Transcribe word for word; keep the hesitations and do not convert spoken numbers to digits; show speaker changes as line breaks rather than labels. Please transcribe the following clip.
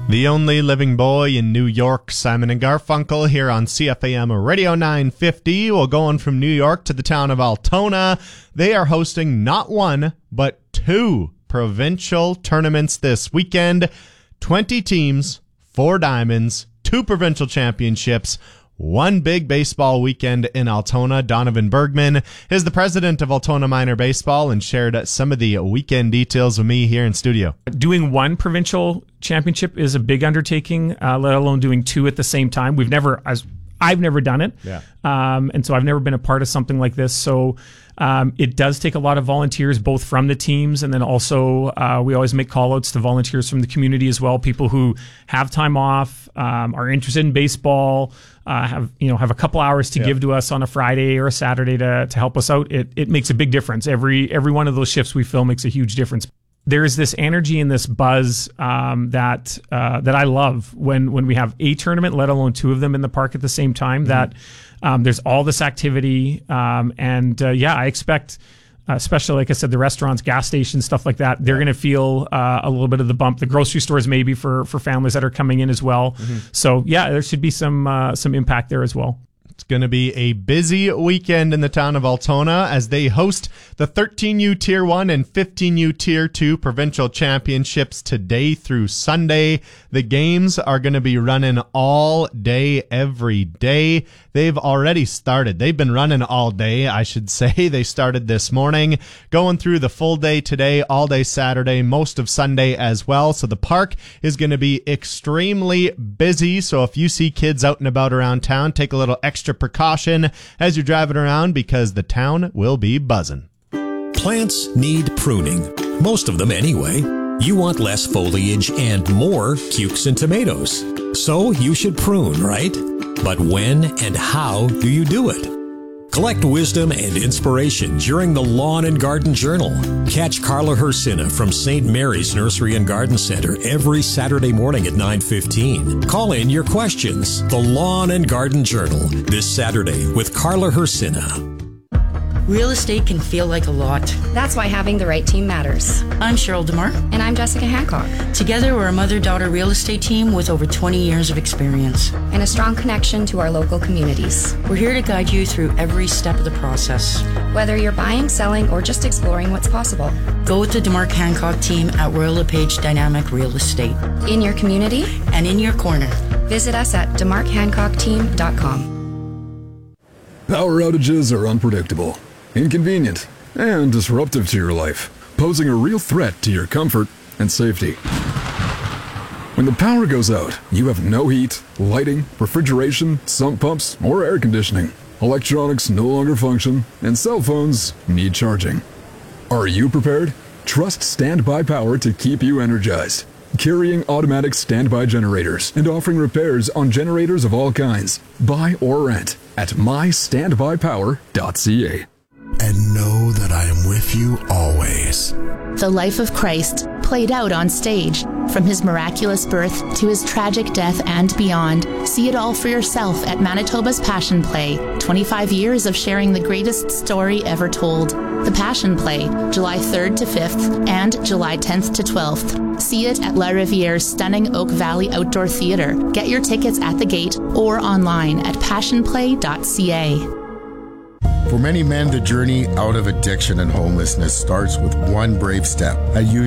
The only living boy in New York, Simon and Garfunkel, here on C F A M Radio nine fifty. Well, going from New York to the town of Altona, they are hosting not one, but two provincial tournaments this weekend. twenty teams, four diamonds, two provincial championships, one big baseball weekend in Altona. Donovan Bergman is the president of Altona Minor Baseball and shared some of the weekend details with me here in studio.
Doing one provincial championship is a big undertaking, uh, let alone doing two at the same time. We've never, as I've never done it.
Yeah.
Um, and so I've never been a part of something like this. So um, it does take a lot of volunteers, both from the teams, and then also uh, we always make call outs to volunteers from the community as well. People who have time off, um, are interested in baseball, uh, have, you know, have a couple hours to
yeah.
give to us on a Friday or a Saturday to, to help us out. It, it makes a big difference. Every, every one of those shifts we fill makes a huge difference. There's this energy and this buzz um, that uh, that I love when when we have a tournament, let alone two of them in the park at the same time. Mm-hmm. That um, there's all this activity, um, and uh, yeah, I expect, uh, especially like I said, the restaurants, gas stations, stuff like that, they're going to feel uh, a little bit of the bump. The grocery stores maybe for for families that are coming in as well. Mm-hmm. So yeah, there should be some uh, some impact there as well.
It's going to be a busy weekend in the town of Altona as they host the thirteen U Tier one and fifteen U Tier two provincial championships today through Sunday. The games are going to be running all day, every day. They've already started. They've been running all day, I should say. They started this morning, going through the full day today, all day Saturday, most of Sunday as well. So the park is going to be extremely busy. So if you see kids out and about around town, take a little extra precaution as you're driving around because the town will be buzzing.
Plants need pruning, most of them anyway. You want less foliage and more cukes and tomatoes. So you should prune, right? But when and how do you do it? Collect wisdom and inspiration during the Lawn and Garden Journal. Catch Carla Hersina from Saint Mary's Nursery and Garden Center every Saturday morning at nine fifteen. Call in your questions. The Lawn and Garden Journal this Saturday with Carla Hersina.
Real estate can feel like a lot.
That's why having the right team matters.
I'm Cheryl DeMar.
And I'm Jessica Hancock.
Together, we're a mother-daughter real estate team with over twenty years of experience.
And a strong connection to our local communities.
We're here to guide you through every step of the process.
Whether you're buying, selling, or just exploring what's possible.
Go with the DeMar Hancock team at Royal LePage Dynamic Real Estate.
In your community.
And in your corner.
Visit us at demarc hancock team dot com.
Power outages are unpredictable, inconvenient, and disruptive to your life, posing a real threat to your comfort and safety. When the power goes out, you have no heat, lighting, refrigeration, sump pumps, or air conditioning. Electronics no longer function, and cell phones need charging. Are you prepared? Trust Standby Power to keep you energized. Carrying automatic standby generators and offering repairs on generators of all kinds. Buy or rent at my standby power dot c a.
And know that I am with you always.
The life of Christ played out on stage, from his miraculous birth to his tragic death and beyond. See it all for yourself at Manitoba's Passion Play. twenty-five years of sharing the greatest story ever told. The Passion Play, July third to fifth and July tenth to twelfth. See it at La Riviere's stunning Oak Valley Outdoor Theatre. Get your tickets at the gate or online at passion play dot c a.
For many men, the journey out of addiction and homelessness starts with one brave step. At